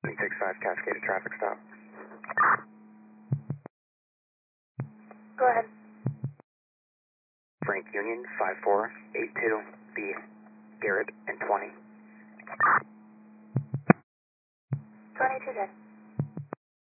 65 Cascade traffic stop. Go ahead. Frank Union 5482 B. Garrett and 20. 22 good.